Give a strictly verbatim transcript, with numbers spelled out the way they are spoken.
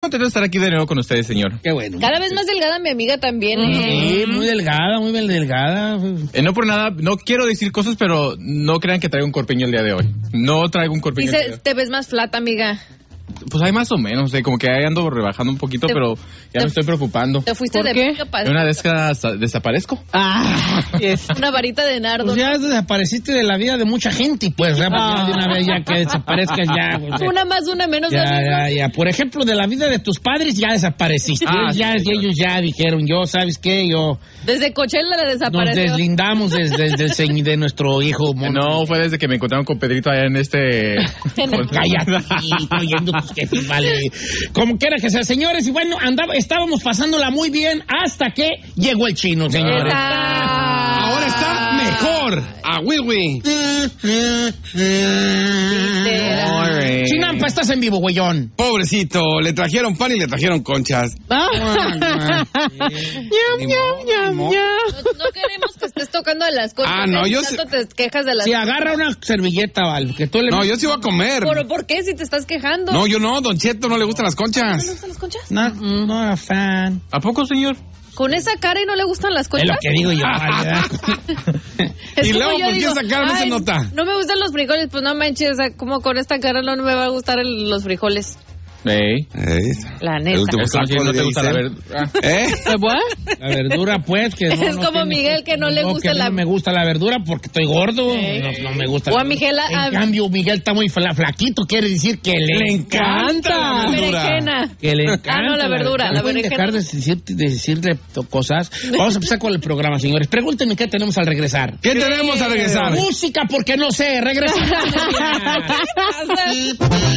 Contento de estar aquí de nuevo con ustedes, señor. Qué bueno. Cada vez más delgada mi amiga también. Sí, ¿eh? muy delgada, muy bien delgada. Eh, no por nada, no quiero decir cosas, pero no crean que traigo un corpiño el día de hoy. No traigo un corpiño. Dice, el día de hoy. te ves más flata, amiga. Pues hay más o menos, eh, como que ahí ando rebajando un poquito, Te- pero ya te- me estoy preocupando. Te fuiste ¿Por de qué? pica para- De una vez que des- desaparezco. Ah, es. una varita de nardo. Pues ya desapareciste de la vida de mucha gente, pues, ya, ya de una vez ya que desaparezcas ya. Pues, ya. Una más, una menos. Ya, amigo. ya, ya. Por ejemplo, de la vida de tus padres ya desapareciste. Ah, ya, sí, señor. ellos ya dijeron, yo, ¿sabes qué? Yo Desde Coachella le nos desapareció. deslindamos desde, desde, desde- de nuestro hijo. Eh, No, fue desde que me encontraron con Pedrito allá en este... con- Cállate, sí, estoy oyendo tus jefes, vale. Como quiera que sea, señores, y bueno, andaba, estábamos pasándola muy bien hasta que llegó el chino, señores. Esa- Ahora está mejor. A Wiwi. Literal. Chinampa, estás en vivo, güeyón. Pobrecito, le trajeron pan y le trajeron conchas. Ñam, ñam, ñam, ñam. No, no queremos que estés tocando de las cosas. Ah, no, yo tanto te quejas de las Si cosas. agarra una servilleta, Val, que tú le... No, yo sí voy a comer. ¿Por, ¿Por qué si te estás quejando? No, yo no, Don Cheto, no le gustan las ¿No le conchas. gustan las conchas? No, no era fan. ¿A poco, señor? ¿Con esa cara y no le gustan las Es conchas? lo que digo yo. ¿verdad? Es Y como luego, yo ¿por qué digo, esa cara no se "Ay, nota?" No me gustan los frijoles, pues no manches, o sea, como con esta cara no me va a gustar el- los frijoles. Ey. La El neta. último Es como si saco no de te gusta la Giselle. verdad. ¿Eh? La verdura, pues, que no, Es no como tiene- Miguel, que no le gusta que la- No me gusta la verdura porque estoy gordo. Sí. No, no me gusta. O la a Miguel, verdura. a- En cambio, Miguel está muy fla- flaquito, quiere decir que le, Le encanta la verdura. Berenjena. Que le encanta. Ah, no, la verdura, la ¿Pueden berenjena. dejar de, decir, de decirle to- cosas? Vamos a empezar con el programa, señores. Pregúntenme qué tenemos al regresar. ¿Qué tenemos a regresar? Música, porque no sé. Regresamos.